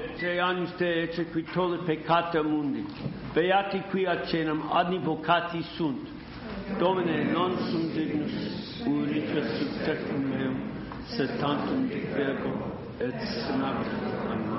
Te agnus te ece qui tolle peccata mundi, beati qui acenam advocati sunt. Domine, non sum dignus urica sub tecum meum, sed tantum dicebo et senator. Amen.